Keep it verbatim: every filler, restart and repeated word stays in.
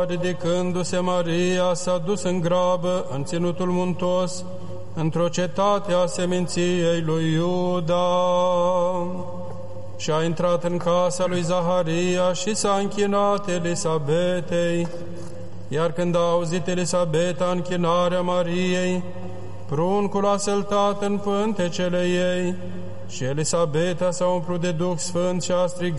Ridicându-se Maria, s-a dus în grabă, în ținutul muntos, într-o cetate a seminției lui Iuda. Și a intrat în casa lui Zaharia și s-a închinat Elisabetei. Iar când a auzit Elisabeta închinarea Mariei, pruncul a săltat în pântecele ei și Elisabeta s-a umplut de Duh Sfânt și a strigat: